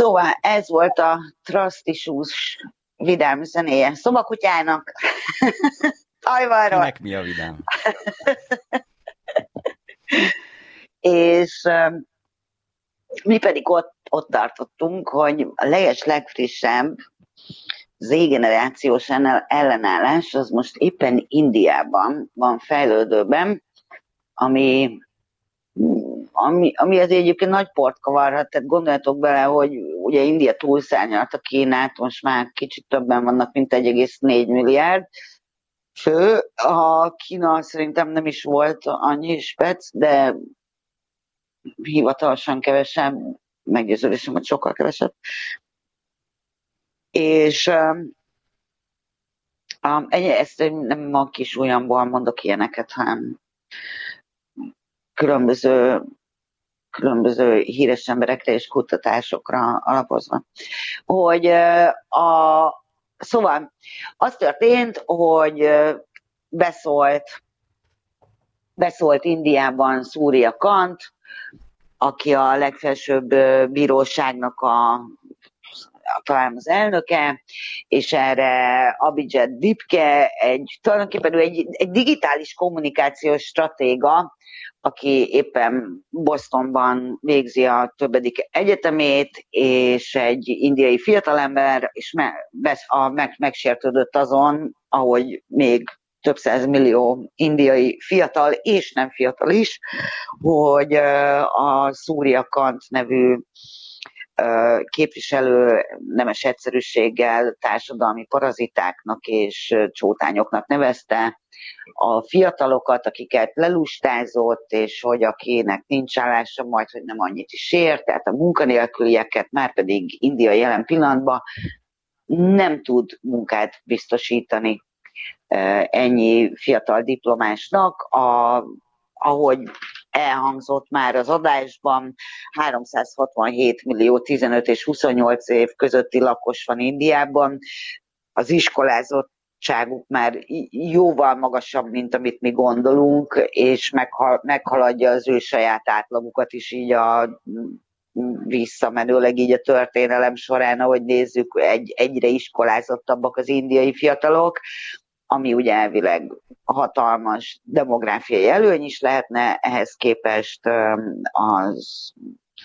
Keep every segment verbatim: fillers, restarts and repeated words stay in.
Szóval ez volt a Trust Issues vidám zenéje. Szobakutyának, Ajvarról. Kinek mi a vidám? És um, mi pedig ott, ott tartottunk, hogy a leges legfrissebb Z-generációs ellenállás az most éppen Indiában van fejlődőben, ami Ami, ami az egyébként nagy port kavarhat, tehát gondoljatok bele, hogy ugye India túlszárnyalt a Kínát, most már kicsit többen vannak, mint egy egész négy milliárd fő. A Kína szerintem nem is volt annyi spec, de hivatalosan kevesebb, meggyőződésem, hogy sokkal kevesebb. És um, ezt nem a kis ujjamból mondok ilyeneket, hanem különböző különböző híres emberekre és kutatásokra alapozva. Hogy a, szóval az történt, hogy beszólt, beszólt Indiában Surya Kant, aki a legfelsőbb bíróságnak a, talán az elnöke, és erre Abhijit Dipke, egy, tulajdonképpen ő egy, egy digitális kommunikációs stratéga, aki éppen Bostonban végzi a többedik egyetemét, és egy indiai fiatalember, és me, a, meg, megsértődött azon, ahogy még több száz millió indiai fiatal, és nem fiatal is, hogy a Surya Kant nevű képviselő nemes egyszerűséggel társadalmi parazitáknak és csótányoknak nevezte a fiatalokat, akiket lelustázott, és hogy akinek nincs állása, majd, hogy nem annyit is ér, tehát a munkanélkülieket már pedig India jelen pillanatban nem tud munkát biztosítani ennyi fiatal diplomásnak. A, ahogy elhangzott már az adásban, háromszázhatvanhét millió tizenöt és huszonnyolc év közötti lakos van Indiában. Az iskolázottságuk már jóval magasabb, mint amit mi gondolunk, és meghal, meghaladja az ő saját átlagukat is így a visszamenőleg így a történelem során, ahogy nézzük, egy, egyre iskolázottabbak az indiai fiatalok, ami ugye elvileg hatalmas demográfiai előny is lehetne, ehhez képest az,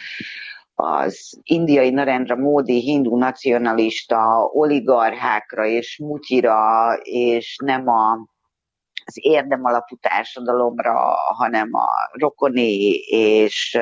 az indiai Narendra Modi hindu nacionalista oligarchákra és mutyira, és nem a, az érdemalapú társadalomra, hanem a rokoni és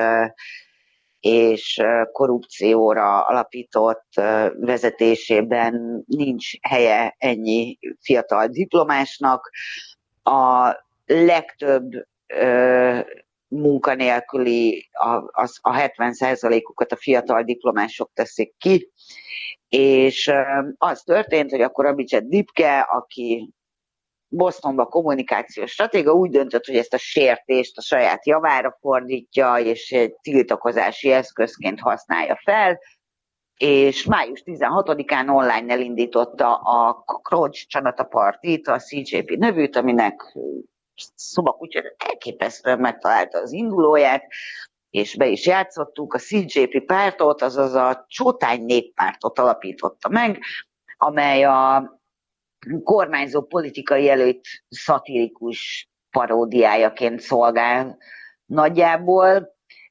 és korrupcióra alapított vezetésében nincs helye ennyi fiatal diplomásnak. A legtöbb ö, munkanélküli, a, az, a hetven százalékukat a fiatal diplomások teszik ki, és ö, az történt, hogy akkor Abhijit Dipke, aki Bostonban kommunikációs stratéga, úgy döntött, hogy ezt a sértést a saját javára fordítja, és egy tiltakozási eszközként használja fel, és május tizenhatodikán online elindította a Krocs Csanata Partit, a cé jé pé nevűt, aminek szobakutya elképesztően megtalálta az indulóját, és be is játszottuk. A cé jé pé pártot, azaz a Csótány Néppártot alapította meg, amely a kormányzó politikai előtt szatirikus paródiájaként szolgál nagyjából.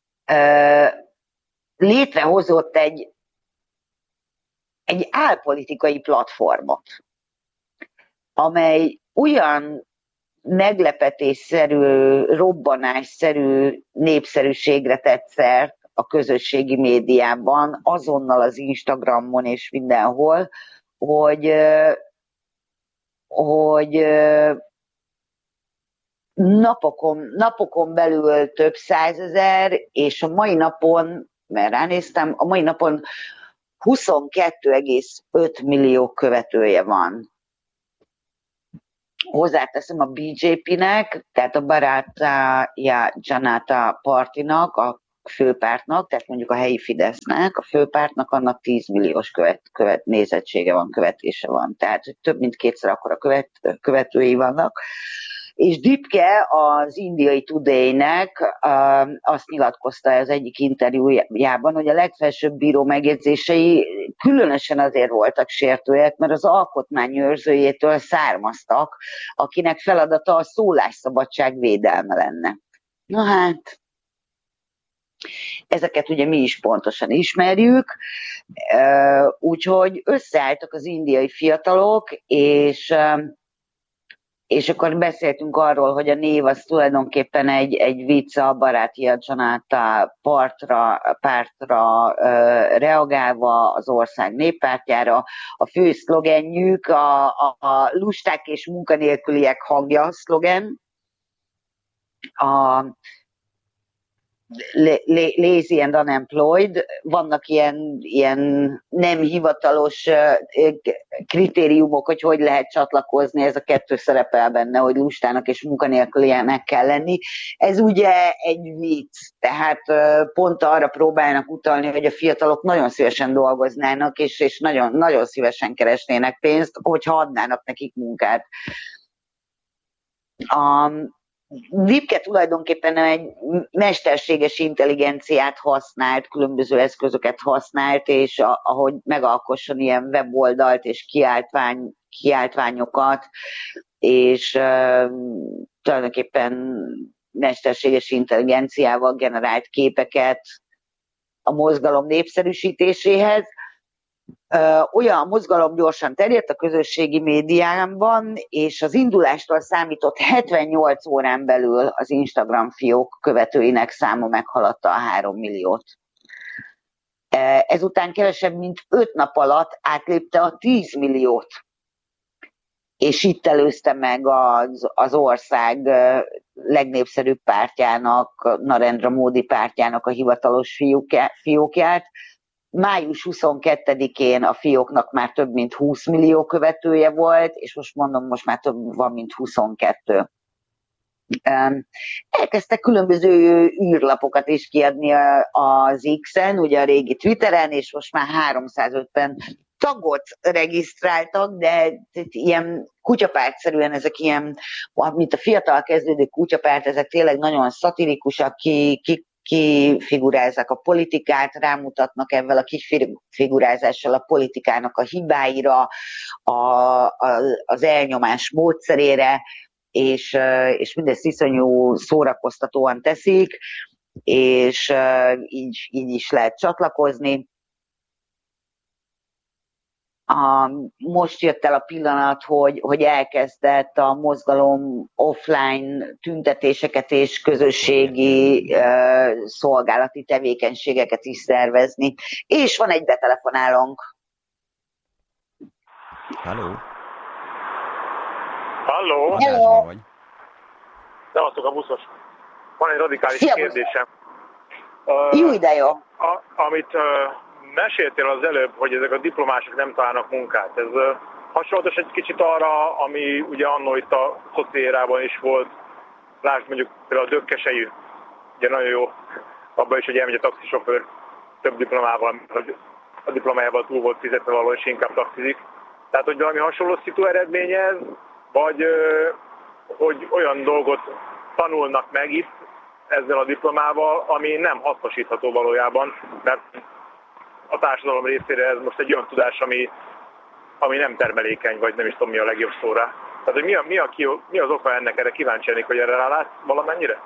Létrehozott egy, egy álpolitikai platformot, amely olyan meglepetésszerű, robbanásszerű népszerűségre tett szert a közösségi médiában, azonnal az Instagramon és mindenhol, hogy hogy napokon, napokon belül több százezer, és a mai napon, mert ránéztem, a mai napon huszonkettő egész öt millió követője van. Hozzáteszem a bé jé pének, tehát a Bharatiya Janata Partinak, a főpártnak, tehát mondjuk a helyi Fidesznek, a főpártnak, annak tíz milliós követ, követ, nézettsége van, követése van. Tehát több mint kétszer akkora követ, követői vannak. És Dipke az indiai Today-nek uh, azt nyilatkozta az egyik interjújában, hogy a legfelsőbb bíró megjegyzései különösen azért voltak sértőek, mert az alkotmány őrzőjétől származtak, akinek feladata a szólásszabadság védelme lenne. Na hát, ezeket ugye mi is pontosan ismerjük, úgyhogy összeálltak az indiai fiatalok, és, és akkor beszéltünk arról, hogy a név az tulajdonképpen egy, egy vicc a Bharatiya Janata partra, pártra reagálva az ország néppártjára. A fő szlogenjük a, a, a lusták és munkanélküliek hangja szlogen, a lazy and unemployed, vannak ilyen, ilyen nem hivatalos kritériumok, hogy hogy lehet csatlakozni, ez a kettő szerepel benne, hogy lustának és munkanélkülinek kell lenni. Ez ugye egy vicc, tehát pont arra próbálnak utalni, hogy a fiatalok nagyon szívesen dolgoznának, és, és nagyon, nagyon szívesen keresnének pénzt, hogyha adnának nekik munkát. A Dipke tulajdonképpen egy mesterséges intelligenciát használt, különböző eszközöket használt, és a, ahogy megalkosson ilyen weboldalt és kiáltvány, kiáltványokat, és uh, tulajdonképpen mesterséges intelligenciával generált képeket a mozgalom népszerűsítéséhez. Olyan mozgalom gyorsan terjedt a közösségi médiában, és az indulástól számított hetvennyolc órán belül az Instagram fiók követőinek száma meghaladta a három milliót. Ezután kevesebb, mint öt nap alatt átlépte a tíz milliót, és itt előzte meg az, az ország legnépszerűbb pártjának, Narendra Módi pártjának a hivatalos fiókját. május huszonkettedikén a fióknak már több mint húsz millió követője volt, és most mondom, most már több van, mint huszonkettő. Elkezdtek különböző űrlapokat is kiadni az X-en, ugye a régi Twitteren, és most már háromszázötven tagot regisztráltak, de ilyen kutyapártszerűen ezek ilyen, mint a fiatal kezdődő kutyapárt, ezek tényleg nagyon szatirikusak, ki, ki kifigurázzák a politikát, rámutatnak ezzel a kifigurázással a politikának a hibáira, a, a, az elnyomás módszerére, és, és mindezt iszonyú szórakoztatóan teszik, és így, így is lehet csatlakozni. A, most jött el a pillanat, hogy, hogy elkezdett a mozgalom offline tüntetéseket és közösségi uh, szolgálati tevékenységeket is szervezni. És van egy betelefonálónk. Halló. Halló. Hello. Szevasztok, a buszos. Van egy radikális Szia, kérdésem. Uh, Jó, de jó. A, amit uh, meséltél az előbb, hogy ezek a diplomások nem találnak munkát. Ez uh, hasonlatos egy kicsit arra, ami ugye annó itt a szociérában is volt. Lásd mondjuk például a Dökkesejű, ugye nagyon jó abban is, hogy elmegy a taxisofőr több diplomával, hogy a diplomájával túl volt fizetve való, és inkább taxizik. Tehát, hogy valami hasonló szitu eredményez, vagy uh, hogy olyan dolgot tanulnak meg itt ezzel a diplomával, ami nem hasznosítható valójában, mert a társadalom részére ez most egy olyan tudás, ami, ami nem termelékeny, vagy nem is tudom mi a legjobb szó rá. Tehát, hogy mi, a, mi, a, mi az oka ennek, erre kíváncsi lennék, hogy erre rálátsz valamennyire?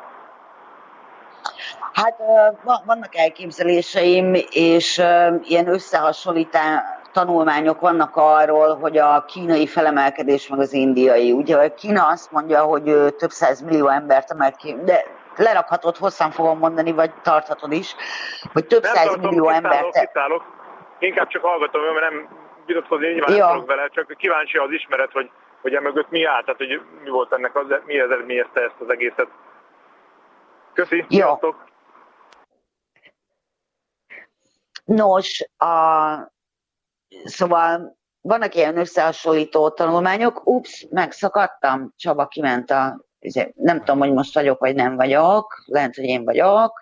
Hát vannak elképzeléseim, és ilyen összehasonlítás tanulmányok vannak arról, hogy a kínai felemelkedés meg az indiai. Ugye Kína azt mondja, hogy több száz millió embert emelt ki, de lerakhatod, hosszan fogom mondani, vagy tarthatod is, hogy több száz millió embert... Kiszállok. Inkább csak hallgatom, mert nem vitatkozni, nyilván nem tudok vele, csak kíváncsi az ismeret, hogy, hogy emögött mi állt, tehát hogy mi volt ennek, az, mi az eredményezte ezt az egészet. Köszi, sziasztok! Nos, a... szóval vannak ilyen összehasonlító tanulmányok. Ups, megszakadtam, Csaba kiment a... Nem tudom, hogy most vagyok, vagy nem vagyok. Lehet, hogy én vagyok.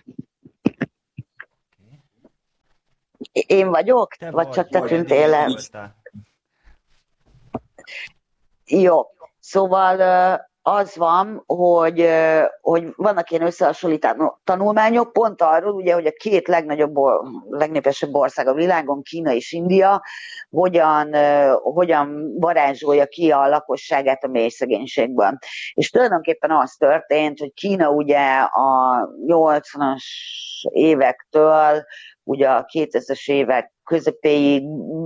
Én vagyok? Te vagy vagy, csak te vagy, tűntél el? Jó. Szóval az van, hogy, hogy vannak ilyen összehasonlító tanulmányok pont arról, ugye, hogy a két legnagyobb, legnépesebb ország a világon, Kína és India, hogyan, hogyan varázsolja ki a lakosságát a mély szegénységből. És tulajdonképpen az történt, hogy Kína ugye a nyolcvanas évektől ugye a kétezres évek közepéig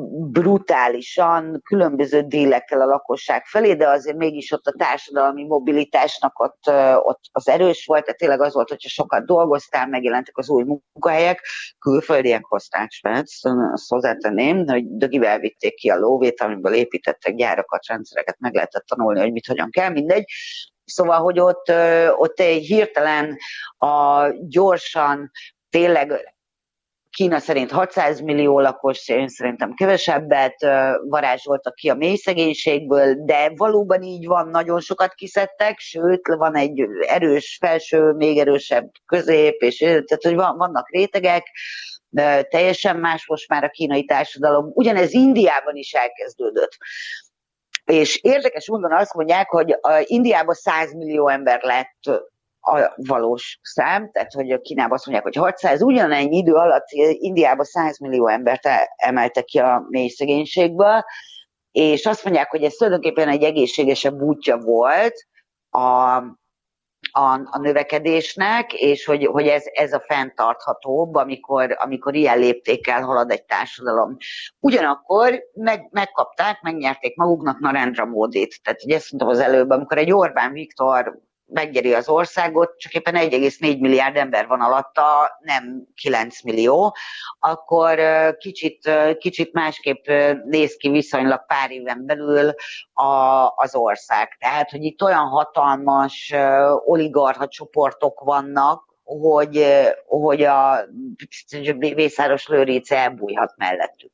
brutálisan különböző dílekkel a lakosság felé, de azért mégis ott a társadalmi mobilitásnak ott, ott az erős volt, tehát tényleg az volt, hogyha sokat dolgoztál, megjelentek az új munkahelyek, külföldiek hozták Svájc, azt hozzátenném, hogy dögivel vitték ki a lóvét, amiből építettek gyárakat, rendszereket, meg lehetett tanulni, hogy mit hogyan kell, mindegy. Szóval, hogy ott, ott egy hirtelen a gyorsan tényleg Kína szerint hatszáz millió lakos, én szerintem kevesebbet varázsoltak ki a mély szegénységből, de valóban így van, nagyon sokat kiszedtek, sőt, van egy erős felső, még erősebb közép, és tehát, hogy vannak rétegek, teljesen más most már a kínai társadalom. Ugyanez Indiában is elkezdődött. És érdekes módon azt mondják, hogy Indiában száz millió ember lett a valós szám, tehát hogy a Kínában azt mondják, hogy hatszáz, ugyanennyi idő alatt Indiában száz millió embert emeltek ki a mély szegénységből, és azt mondják, hogy ez tulajdonképpen egy egészségesebb útja volt a, a, a növekedésnek, és hogy, hogy ez, ez a fenntarthatóbb, amikor, amikor ilyen léptékkel halad egy társadalom. Ugyanakkor meg, megkapták, megnyerték maguknak Narendra Modit. Tehát ugye ezt mondtam az előbb, amikor egy Orbán Viktor megnyeri az országot, csak éppen egy egész négy milliárd ember van alatta, nem kilenc millió, akkor kicsit, kicsit másképp néz ki viszonylag pár éven belül a, az ország. Tehát, hogy itt olyan hatalmas oligarcha csoportok vannak, hogy, hogy a Mészáros Lőrinc elbújhat mellettük.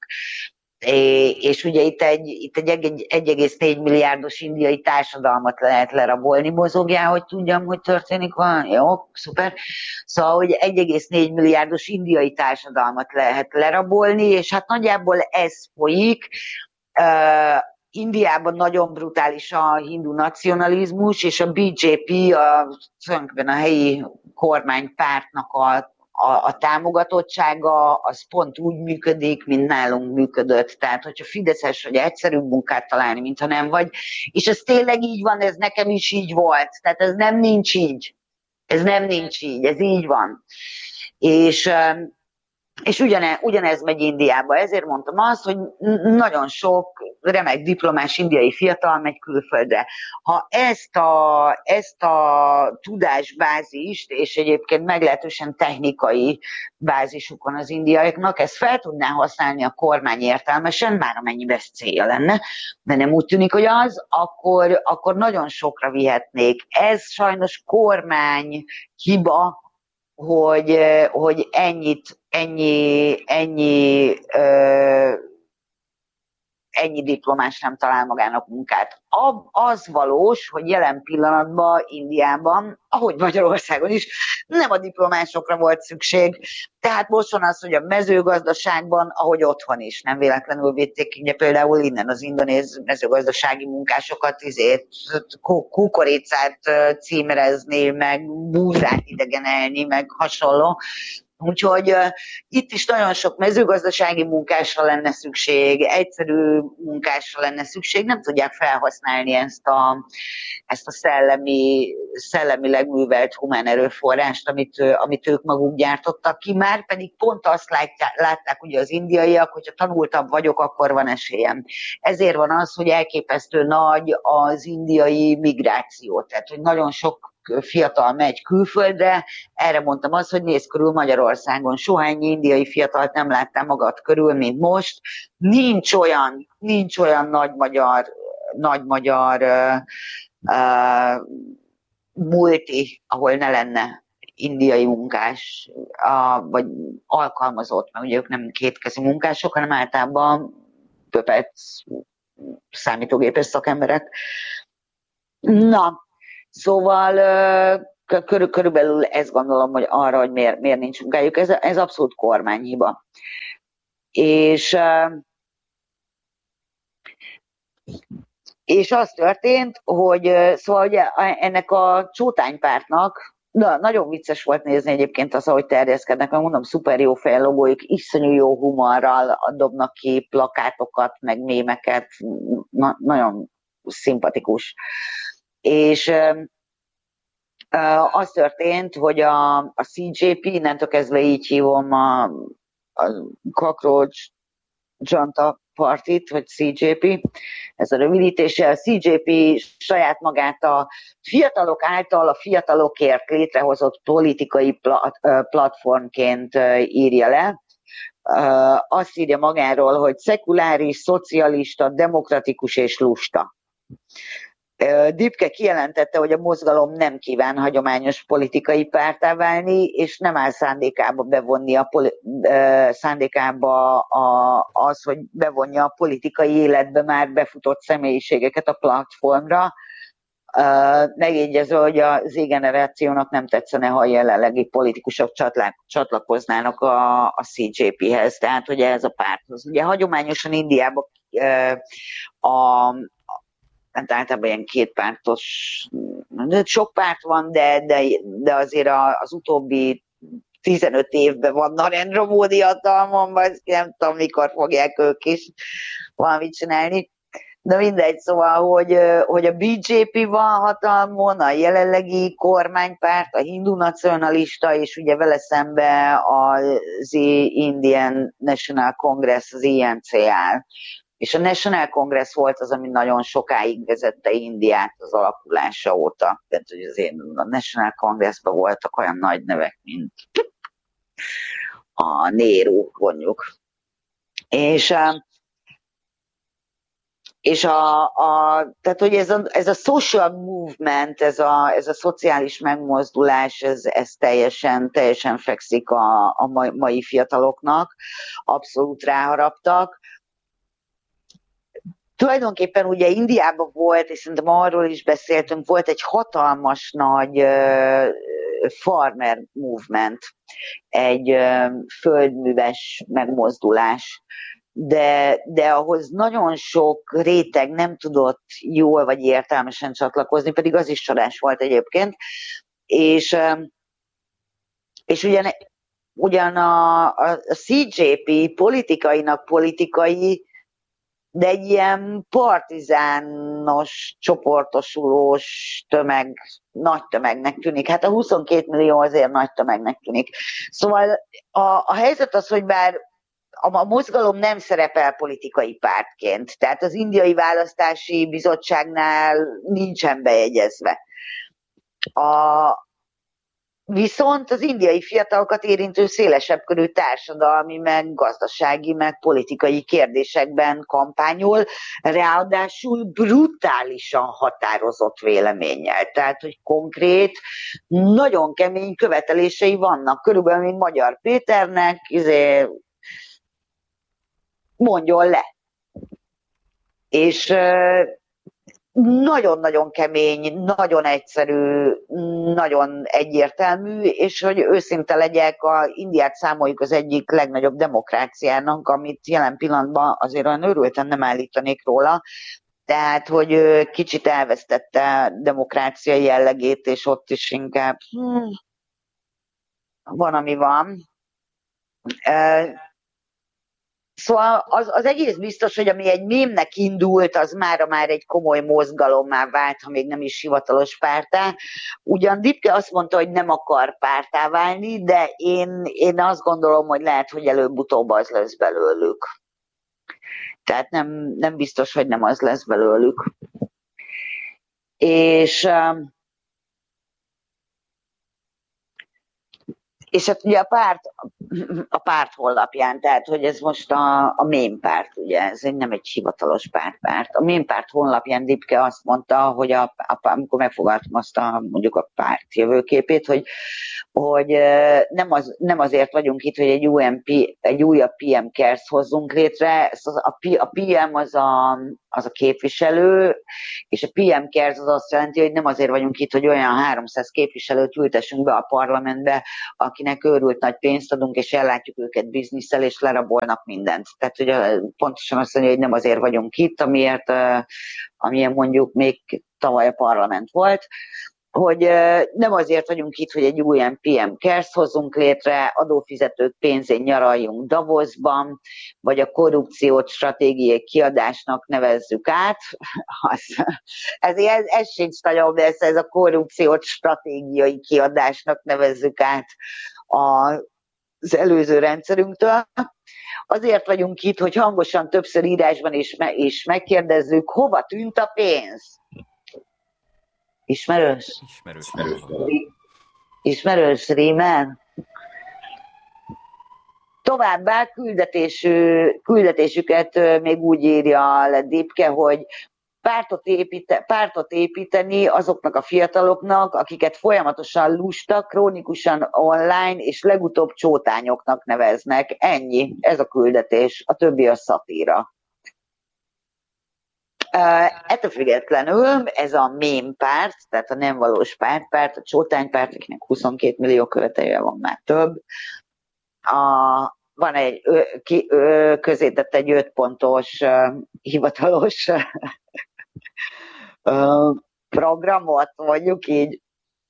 És ugye itt egy, itt egy egy egész négy milliárdos indiai társadalmat lehet lerabolni. Mozogjál, hogy tudjam, hogy történik valami? Jó, szuper. Szóval, hogy egy egész négy milliárdos indiai társadalmat lehet lerabolni, és hát nagyjából ez folyik. Uh, Indiában nagyon brutális a hindu nacionalizmus, és a bé jé pé, a, a helyi kormánypártnak a A, a támogatottsága az pont úgy működik, mint nálunk működött. Tehát, hogyha fideszes, hogy egyszerűbb munkát találni, mintha nem vagy. És ez tényleg így van, ez nekem is így volt. Tehát ez nem nincs így. Ez nem nincs így, ez így van. És, és ugyane, ugyanez megy Indiába. Ezért mondtam azt, hogy nagyon sok remek diplomás indiai fiatal megy külföldre. Ha ezt a, ezt a tudásbázist, és egyébként meglehetősen technikai bázisukon az indiaiaknak, ezt fel tudná használni a kormány értelmesen, bár amennyiben ez célja lenne, de nem úgy tűnik, hogy az, akkor, akkor nagyon sokra vihetnék. Ez sajnos kormány hiba, hogy, hogy ennyit, ennyi, ennyi, ö, ennyi diplomás nem talál magának munkát. Az valós, hogy jelen pillanatban Indiában, ahogy Magyarországon is, nem a diplomásokra volt szükség. Tehát most van az, hogy a mezőgazdaságban, ahogy otthon is, nem véletlenül vitték ki, ugye például innen az indonéz mezőgazdasági munkásokat, izét, kukoricát címerezni, meg búzát idegenelni, meg hasonló. Úgyhogy uh, itt is nagyon sok mezőgazdasági munkásra lenne szükség, egyszerű munkásra lenne szükség, nem tudják felhasználni ezt a, ezt a szellemi, szellemileg művelt humán erőforrást, amit, amit ők maguk gyártottak ki, már pedig pont azt látják, látták ugye az indiaiak, hogyha tanultabb vagyok, akkor van esélyem. Ezért van az, hogy elképesztő nagy az indiai migráció, tehát hogy nagyon sok fiatal megy külföldre, erre mondtam azt, hogy nézz körül Magyarországon, soha ennyi indiai fiatalt nem láttam magad körül, mint most. Nincs olyan, nincs olyan nagy magyar, nagy magyar uh, uh, multi, ahol ne lenne indiai munkás, uh, vagy alkalmazott, mert ugye ők nem kétkezi munkások, hanem általában pöpec számítógépes szakemberek. Na, szóval körül, körülbelül ezt gondolom, hogy arra, hogy miért, miért nincs munkájuk, ez, ez abszolút kormányhiba. És És az történt, hogy szóval ugye ennek a csótánypártnak, na, nagyon vicces volt nézni egyébként az, ahogy terjeszkednek, mert mondom, szuper jó fejlogóik, iszonyú jó humorral dobnak ki plakátokat, meg mémeket, na, nagyon szimpatikus. És az történt, hogy a, a cé jé pé, innentől kezdve így hívom a, a Cockroach Junta Partit, vagy cé jé pé, ez a rövidítése. A cé jé pé saját magát a fiatalok által a fiatalokért létrehozott politikai plat, platformként írja le. Azt írja magáról, hogy szekuláris, szocialista, demokratikus és lusta. Dipke kijelentette, hogy a mozgalom nem kíván hagyományos politikai párttá válni, és nem áll szándékába bevonni a poli- szándékába a, az, hogy bevonja a politikai életbe már befutott személyiségeket a platformra. Megjegyező, hogy a Z-generációnak nem tetszene, ha a jelenlegi politikusok csatlakoznának a, a cé jé péhez, tehát hogy ez a párthoz. Ugye hagyományosan Indiában a hát általában ilyen kétpártos, sok párt van, de, de, de azért az utóbbi tizenöt évben van Narendra Módi hatalmon, vagy nem tudom, mikor fogják ők is valamit csinálni. De mindegy, szóval, hogy, hogy a bé jé pé van hatalmon, a jelenlegi kormánypárt, a hindu nacionalista, és ugye vele szembe az Indian National Congress, az i en cé áll. És a National Congress volt az, ami nagyon sokáig vezette Indiát az alakulása óta. Tehát, hogy azért a National Congressben voltak olyan nagy nevek, mint a Nehru, mondjuk. És, és a, a, tehát, hogy ez a, ez a social movement, ez a, ez a szociális megmozdulás, ez, ez teljesen, teljesen fekszik a, a mai fiataloknak. Abszolút ráharaptak. Tulajdonképpen ugye Indiában volt, és szerintem arról is beszéltünk, volt egy hatalmas nagy uh, farmer movement, egy uh, földműves megmozdulás, de, de ahhoz nagyon sok réteg nem tudott jól vagy értelmesen csatlakozni, pedig az is csodás volt egyébként, és, uh, és ugyan, ugyan a, a cé jé pé politikainak politikai, de egy ilyen partizános, csoportosulós tömeg, nagy tömegnek tűnik. Hát a huszonkét millió azért nagy tömegnek tűnik. Szóval a, a helyzet az, hogy bár a, a mozgalom nem szerepel politikai pártként, tehát az indiai választási bizottságnál nincsen bejegyezve. A, Viszont az indiai fiatalokat érintő szélesebb körű társadalmi, meg gazdasági, meg politikai kérdésekben kampányol, ráadásul brutálisan határozott véleménnyel. Tehát, hogy konkrét, nagyon kemény követelései vannak. Körülbelül, mint Magyar Péternek, izé, mondjon le. És nagyon-nagyon kemény, nagyon egyszerű, nagyon egyértelmű, és hogy őszinte legyek, a Indiát számoljuk az egyik legnagyobb demokráciának, amit jelen pillanatban azért olyan őrülten nem állítanék róla, tehát, hogy kicsit elvesztette demokráciai jellegét, és ott is inkább hmm, van, ami van. Szóval az, az egész biztos, hogy ami egy mémnek indult, az mára már egy komoly mozgalommá vált, ha még nem is hivatalos párttá. Ugyan Dipke azt mondta, hogy nem akar párttá válni, de én, én azt gondolom, hogy lehet, hogy előbb-utóbb az lesz belőlük. Tehát nem, nem biztos, hogy nem az lesz belőlük. És... És hát ugye a párt, a párt honlapján, tehát hogy ez most a, a mémpárt, ugye, ez nem egy hivatalos pártpárt. A mémpárt honlapján Dipke azt mondta, hogy a, a, amikor megfogalmazta mondjuk a párt jövőképét, hogy, hogy nem, az, nem azért vagyunk itt, hogy egy, u em pé, egy újabb pé em Cares hozzunk létre. A, a pé em az a, az a képviselő, és a pé em Cares az azt jelenti, hogy nem azért vagyunk itt, hogy olyan háromszáz képviselőt ültessünk be a parlamentbe, akinek őrült nagy pénzt adunk, és ellátjuk őket bizniszel, és lerabolnak mindent. Tehát ugye pontosan azt mondja, hogy nem azért vagyunk itt, amiért, amilyen mondjuk még tavaly a parlament volt, hogy nem azért vagyunk itt, hogy egy új pé em Cares hozzunk létre, adófizetők pénzén nyaraljunk Davosban, vagy a korrupciót stratégiai kiadásnak nevezzük át. Az, ez, ez, ez sincs nagyon messze, ez a korrupciót stratégiai kiadásnak nevezzük át az előző rendszerünktől. Azért vagyunk itt, hogy hangosan többször írásban is, is megkérdezzük, hova tűnt a pénz? Ismerős? Ismerős. Ismerős Rémen? Továbbá küldetésű, küldetésüket még úgy írja le Dipke, hogy pártot, építe, pártot építeni azoknak a fiataloknak, akiket folyamatosan lustak, krónikusan online, és legutóbb csótányoknak neveznek. Ennyi, ez a küldetés, a többi a szatíra. Uh, ettől függetlenül ez a mém párt, tehát a nem valós pártpárt, a csótánypárt, akinek huszonkét millió követője van, már több, a, van egy, ö, ki, ö, közétett egy öt pontos ö, hivatalos ö, programot, mondjuk így,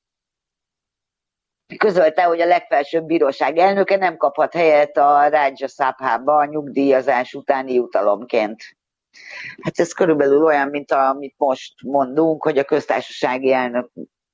közölte, hogy a legfelsőbb bíróság elnöke nem kaphat helyet a Rajya Sabhába a nyugdíjazás utáni jutalomként. Hát ez körülbelül olyan, mint amit most mondunk, hogy a köztársasági elnök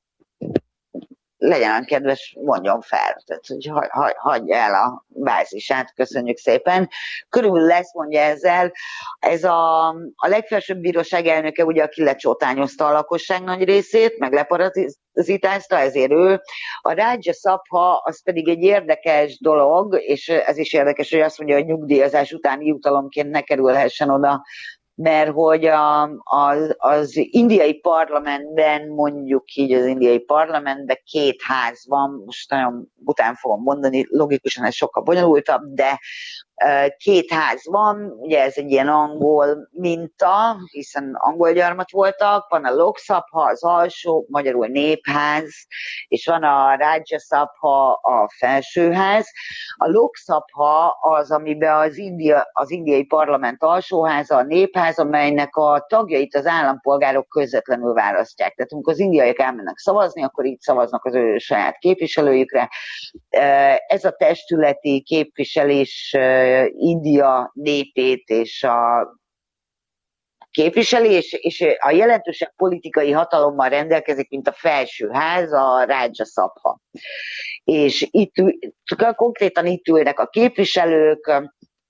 legyen kedves, mondjon fel, tehát hogy hagy, hagyja el a bázisát, köszönjük szépen. Körülbelül ezt mondja ezzel, ez a, a legfelsőbb bíróság elnöke, ugye, aki lecsótányozta a lakosság nagy részét, meg leparazitázta, ezért ő. A Rajya Sabha az pedig egy érdekes dolog, és ez is érdekes, hogy azt mondja, hogy nyugdíjazás utáni jutalomként ne kerülhessen oda, mert hogy a, az, az indiai parlamentben, mondjuk így az indiai parlamentben két ház van, most nagyon után fogom mondani, logikusan ez sokkal bonyolultabb, de két ház van, ugye ez egy ilyen angol minta, hiszen angol gyarmat voltak, van a Lok Sabha, az alsó, magyarul népház, és van a Rajya Sabha, a felsőház. A Lok Sabha az, amiben az, India, az indiai parlament alsóháza, a népház, amelynek a tagjait az állampolgárok közvetlenül választják. Tehát amikor az indiaiak elmennek szavazni, akkor így szavaznak az ő saját képviselőjükre. Ez a testületi képviselés India népét és a képviselés, és a jelentősebb politikai hatalommal rendelkezik, mint a felsőház, a Rajya Sabha. És itt konkrétan itt ülnek a képviselők,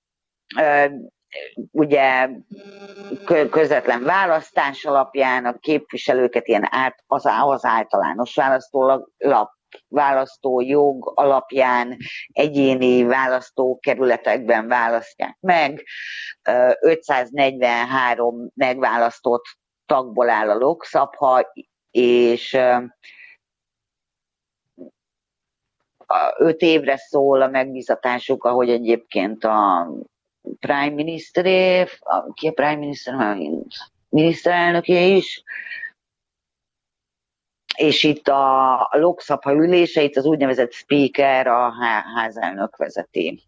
ugye közvetlen választás alapján a képviselőket ilyen át, az, az általános választólap választójog alapján egyéni választókerületekben választják meg. ötszáznegyvenhárom megválasztott tagból áll a Lok Sabha, és öt évre szól a megbízatásuk, ahogy egyébként a Prime Ministeré, ki a Prime Minister, miniszterelnöké is, és itt a, a Lok Sabha üléseit az úgynevezett speaker, a házelnök vezeti.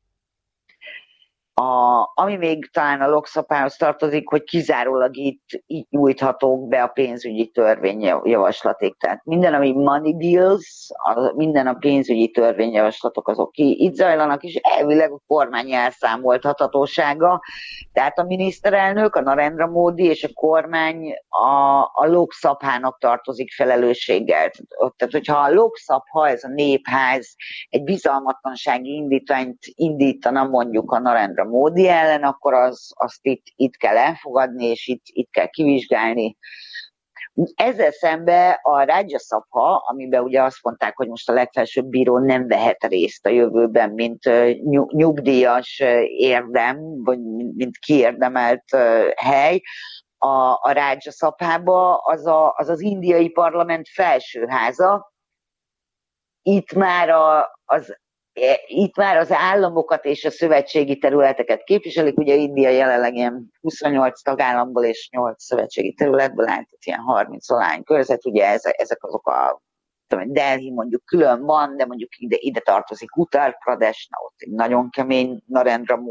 A, ami még talán a Lok Sabhához tartozik, hogy kizárólag itt, itt nyújthatók be a pénzügyi törvényjavaslaték. Tehát minden, ami money bills, a, minden a pénzügyi törvényjavaslatok, azok ki itt zajlanak, és elvileg a kormány elszámoltathatósága. Tehát a miniszterelnök, a Narendra Modi és a kormány a, a Lok Sabhának tartozik felelősséggel. Tehát, hogyha a Lok Sabha, ez a népház, egy bizalmatlansági indítványt indítana mondjuk a Narendra Modi ellen, akkor az, azt itt, itt kell elfogadni, és itt, itt kell kivizsgálni. Ezzel szemben a Rajya Sabha, amiben ugye azt mondták, hogy most a legfelsőbb bíró nem vehet részt a jövőben, mint nyugdíjas érdem, vagy mint kiérdemelt hely, a, a Rajya Sabhába az, a, az az indiai parlament felsőháza, itt már, a, az, itt már az államokat és a szövetségi területeket képviselik. Ugye India jelenleg ilyen huszonnyolc tagállamból és nyolc szövetségi területből áll, tehát ilyen harminc alány körzet. Ugye ezek, ezek azok a Delhi mondjuk külön van, de mondjuk ide, ide tartozik Uttar Pradesh, na ott egy nagyon kemény Narendra